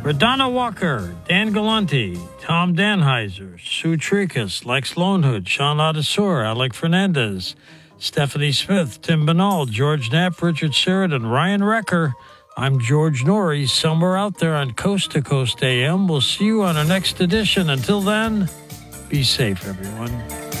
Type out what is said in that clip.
Radonna Walker, Dan Galante, Tom Danheiser, Sue Tricus, Lex Lonehood, Sean Adesor, Alec Fernandez, Stephanie Smith, Tim Banal, George Knapp, Richard Sheridan, Ryan Recker. I'm George Norrie, somewhere out there on Coast to Coast AM. We'll see you on our next edition. Until then, be safe, everyone.